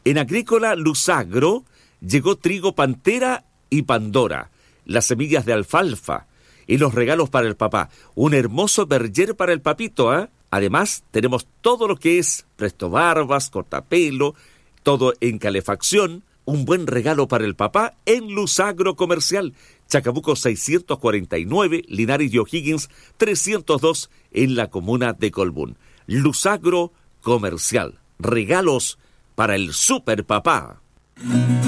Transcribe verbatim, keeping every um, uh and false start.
En Agrícola Luzagro llegó trigo Pantera y Pandora, las semillas de alfalfa y los regalos para el papá. Un hermoso berger para el papito, ¿eh? Además, tenemos todo lo que es presto barbas, cortapelo, todo en calefacción. Un buen regalo para el papá en Luzagro Comercial. Chacabuco seiscientos cuarenta y nueve, Linares y O'Higgins trescientos dos en la comuna de Colbún. Luzagro Comercial. Regalos para el super papá.